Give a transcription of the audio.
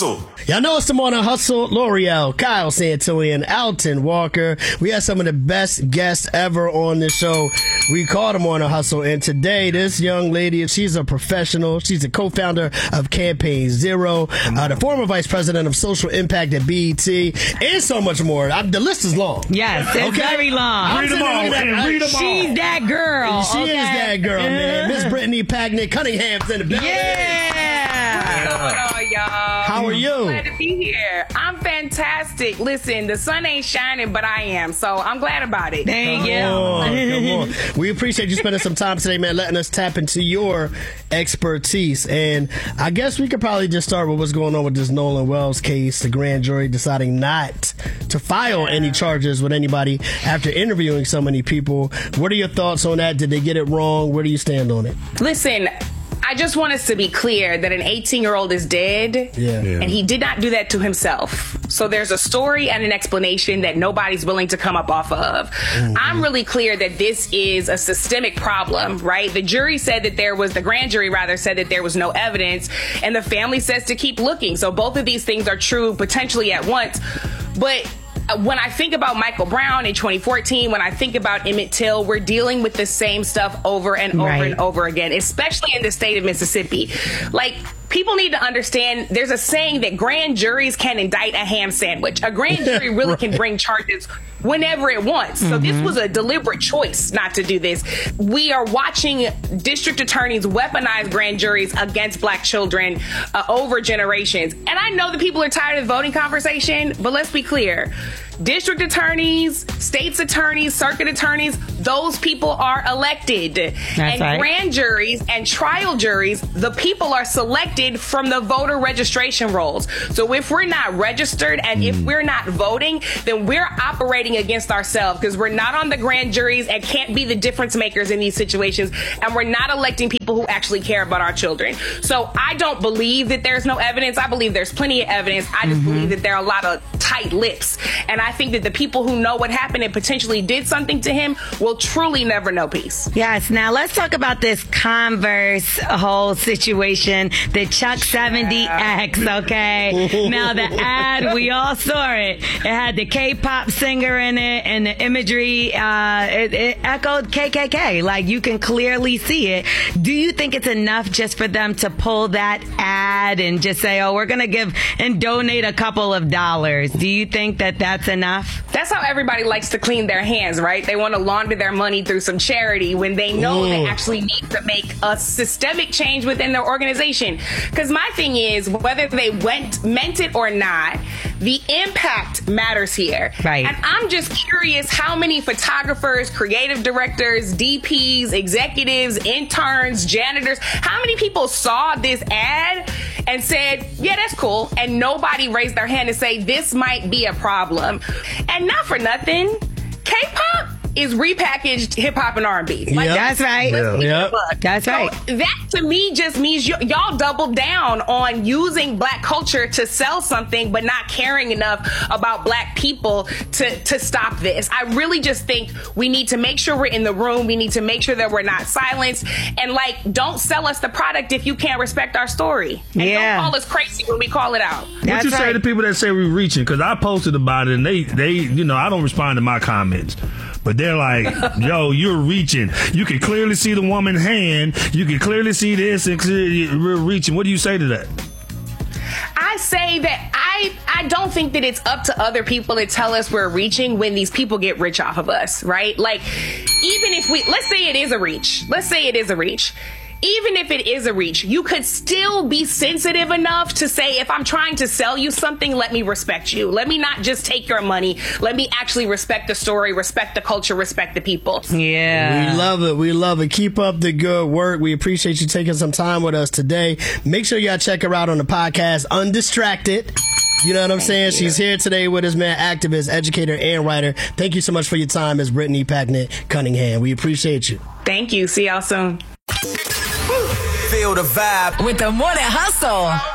Hustle. Y'all know it's the Morning Hustle. L'Oreal, Kyle Santillan, Alton Walker. We had some of the best guests ever on the show. We call the Morning Hustle. And today, this young lady, she's a professional. She's the co-founder of Campaign Zero, the former vice president of social impact at BET, and so much more. The list is long. Yes, it's very long. Read them all. She's that girl. She is that girl, man. Miss Brittany Packnett Cunningham's in the building. Yeah. What's going on, y'all? How are you? Glad to be here. I'm fantastic. Listen, the sun ain't shining, but I am. So I'm glad about it. Thank you. Come on. We appreciate you spending some time today, man, letting us tap into your expertise. And I guess we could probably just start with what's going on with this Nolan Wells case, the grand jury deciding not to file any charges with anybody after interviewing so many people. What are your thoughts on that? Did they get it wrong? Where do you stand on it? Listen, I just want us to be clear that an 18-year-old is dead, and he did not do that to himself. So there's a story and an explanation that nobody's willing to come up off of. I'm really clear that this is a systemic problem, right? The jury said that the grand jury said that there was no evidence, and the family says to keep looking. So both of these things are true potentially at once. But when I think about Michael Brown in 2014, when I think about Emmett Till, we're dealing with the same stuff over and over and over again, especially in the state of Mississippi. Like, people need to understand there's a saying that grand juries can indict a ham sandwich. A grand jury really can bring charges whenever it wants. So this was a deliberate choice not to do this. We are watching district attorneys weaponize grand juries against black children over generations. And I know that people are tired of the voting conversation, but let's be clear. District attorneys, state's attorneys, circuit attorneys, those people are elected. That's right. Grand juries and trial juries, the people are selected from the voter registration rolls. So if we're not registered and if we're not voting, then we're operating against ourselves because we're not on the grand juries and can't be the difference makers in these situations. And we're not electing people who actually care about our children. So I don't believe that there's no evidence. I believe there's plenty of evidence. I just believe that there are a lot of tight lips. And I think that the people who know what happened and potentially did something to him will truly never know peace. Yes. Now let's talk about this Converse whole situation, the Chuck 70X, okay? Now the ad, we all saw it. It had the K-pop singer in it and the imagery, it echoed KKK. Like, you can clearly see it. Do you think it's enough just for them to pull that ad and just say, oh, we're going to give and donate a couple of dollars? Do you think that that's enough? That's how everybody likes to clean their hands, right? They want to launder their money through some charity when they know they actually need to make a systemic change within their organization. Because my thing is, whether they meant it or not, the impact matters here. Right. And I'm just curious how many photographers, creative directors, DPs, executives, interns, janitors, how many people saw this ad and said, yeah, that's cool, and nobody raised their hand to say this might be a problem. And not for nothing, K-pop is repackaged hip hop and R&B. Like, that's right. That's right. So that to me just means y'all doubled down on using black culture to sell something, but not caring enough about black people to stop this. I really just think we need to make sure we're in the room. We need to make sure that we're not silenced. And don't sell us the product if you can't respect our story. And don't call us crazy when we call it out. What you say to people that say we're reaching? Because I posted about it and they, I don't respond to my comments. But they're like, yo, you're reaching. You can clearly see the woman's hand. You can clearly see this and we're reaching. What do you say to that? I say that I don't think that it's up to other people to tell us we're reaching when these people get rich off of us, right? Like, even if let's say it is a reach. Even if it is a reach, you could still be sensitive enough to say, if I'm trying to sell you something, let me respect you. Let me not just take your money. Let me actually respect the story, respect the culture, respect the people. Yeah. We love it. We love it. Keep up the good work. We appreciate you taking some time with us today. Make sure y'all check her out on the podcast, Undistracted. You know what I'm saying? She's here today with us, man, activist, educator, and writer. Thank you so much for your time, Ms. Brittany Packnett Cunningham. We appreciate you. Thank you. See y'all soon. Feel the vibe with the Morning Hustle.